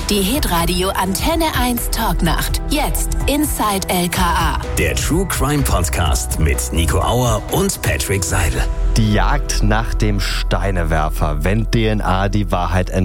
Die Hitradio Antenne 1 Talknacht. Jetzt Inside LKA. Der True Crime Podcast mit Nico Auer und Patrick Seidel. Die Jagd nach dem Steinewerfer, wenn DNA die Wahrheit